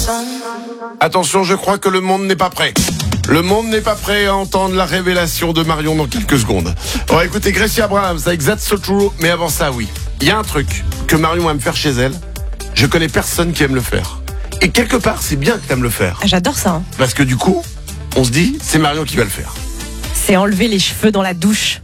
Attention, je crois que le monde n'est pas prêt. Le monde n'est pas prêt à entendre la révélation de Marion dans quelques secondes. On va écouter Gracie Abrams avec That's So True. Mais avant ça, oui, il y a un truc que Marion aime faire chez elle. Je connais personne qui aime le faire. Et quelque part, c'est bien que tu aimes le faire. J'adore ça. Hein. Parce que du coup, on se dit, c'est Marion qui va le faire. C'est enlever les cheveux dans la douche.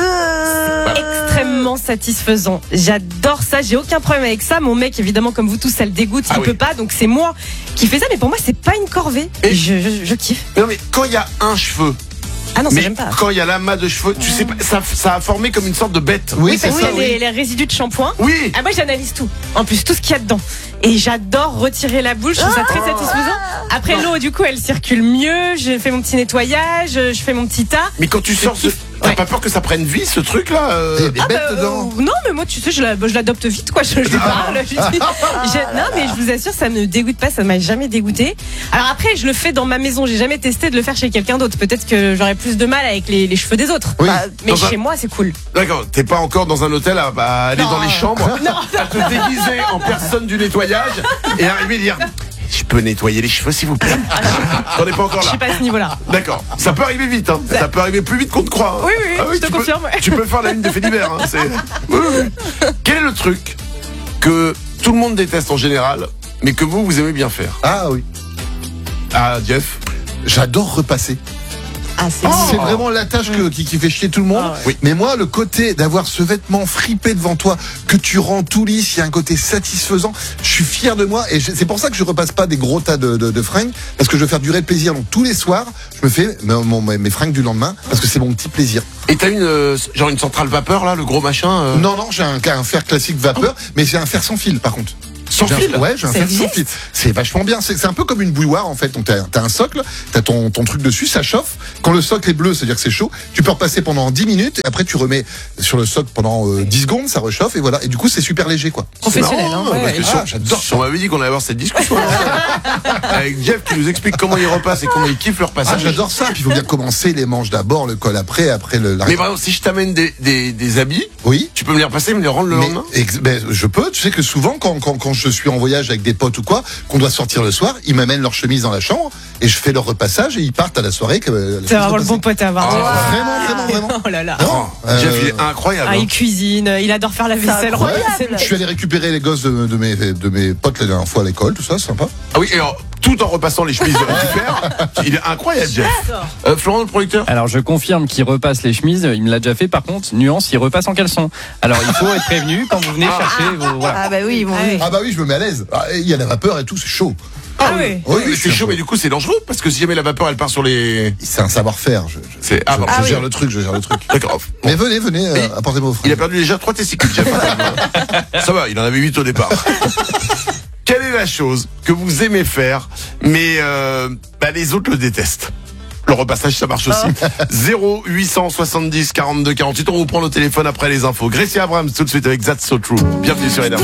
Extrêmement satisfaisant. J'adore ça, j'ai aucun problème avec ça. Mon mec, évidemment, comme vous tous, ça le dégoûte, il peut pas, donc c'est moi qui fais ça. Mais pour moi, c'est pas une corvée. Et je kiffe. Non mais quand il y a un cheveu. Ah non, ça mais j'aime pas. Quand il y a l'amas de cheveux, tu sais pas, ça a formé comme une sorte de bête. Oui, c'est ça. Les résidus de shampoing. Oui. Ah, moi, j'analyse tout. En plus, tout ce qu'il y a dedans. Et j'adore retirer la boule. Je trouve ça très satisfaisant. Après, l'eau, du coup, elle circule mieux. Je fais mon petit nettoyage. Je fais mon petit tas. Mais quand tu sors, t'as pas peur que ça prenne vie, ce truc-là Il y a des bêtes dedans. Non, mais moi, tu sais, je l'adopte vite, quoi. Je lui parle. Non, mais je vous assure, ça me dégoûte pas. Ça m'a jamais dégoûté. Alors après, je le fais dans ma maison. J'ai jamais testé de le faire chez quelqu'un d'autre. Peut-être que j'aurais plus de mal avec les cheveux des autres. Oui. Mais chez moi, c'est cool. D'accord, t'es pas encore dans un hôtel à aller dans les chambres, à te déguiser en personne du nettoyage et arriver et dire je peux nettoyer les cheveux s'il vous plaît. T'en es pas encore là. Je suis pas à ce niveau-là. D'accord, ça peut arriver vite, hein. Ça peut arriver plus vite qu'on te croit. Hein. Oui, je te confirme. Tu peux faire la ligne de faits divers. Hein. Oui. Quel est le truc que tout le monde déteste en général, mais que vous aimez bien faire? Ah oui. Ah Jeff, j'adore repasser. Ah, c'est vraiment la tâche qui fait chier tout le monde. Ah, oui. Mais moi, le côté d'avoir ce vêtement fripé devant toi, que tu rends tout lisse, il y a un côté satisfaisant. Je suis fier de moi et c'est pour ça que je repasse pas des gros tas de fringues, parce que je veux faire durer le plaisir. Donc tous les soirs, je me fais mes fringues du lendemain, parce que c'est mon petit plaisir. Et t'as une centrale vapeur là, le gros machin Non, j'ai un fer classique vapeur, mais c'est un fer sans fil par contre. Sans fil? Ouais, j'ai un fer sans fil. C'est vachement bien. C'est un peu comme une bouilloire en fait. Donc t'as un socle, t'as ton truc dessus, ça chauffe. Quand le socle est bleu, c'est-à-dire que c'est chaud. Tu peux repasser pendant 10 minutes et après tu remets sur le socle pendant 10 secondes, ça réchauffe et voilà. Et du coup, c'est super léger quoi. Professionnel, marrant, hein. Parce que j'adore. On m'avait dit qu'on allait avoir cette discussion avec Jeff qui nous explique comment il repasse et comment il kiffe le repassage. Ah, j'adore ça. Puis il faut bien commencer les manches d'abord, le col après le. Mais par exemple, si je t'amène des habits, oui, tu peux me les repasser, me les rendre le lendemain. Je peux. Tu sais que souvent quand je suis en voyage avec des potes ou quoi, qu'on doit sortir le soir, ils m'amènent leur chemise dans la chambre et je fais leur repassage et ils partent à la soirée. C'est vraiment le bon pote à avoir. Vraiment. Oh là là. Jeff, il est incroyable. Ah, il cuisine, il adore faire la vaisselle. Je suis allé récupérer les gosses de mes potes la dernière fois à l'école, tout ça, c'est sympa. Ah oui, et alors, tout en repassant les chemises de super. Il est incroyable, Jeff. Florent, le producteur. Alors, je confirme qu'il repasse les chemises. Il me l'a déjà fait. Par contre, nuance, il repasse en caleçon. Alors, il faut être prévenu quand vous venez chercher vos. Voilà. Ah bah oui, je me mets à l'aise. Il y a la vapeur et tout, c'est chaud. Ah oui. Oui, c'est chaud, mais du coup, c'est dangereux parce que si jamais la vapeur elle part sur les. C'est un savoir-faire. Je gère le truc, D'accord. Mais venez, apportez-moi vos fringues. Il a perdu déjà 3 testicules, Jeff. Ça va, il en avait 8 au départ. Quelle est la chose que vous aimez faire, mais les autres le détestent? Le repassage, ça marche aussi. 0870 42 48. On vous prend le téléphone après les infos. Gracie Abrams, tout de suite avec That's So True. Bienvenue sur Énergie.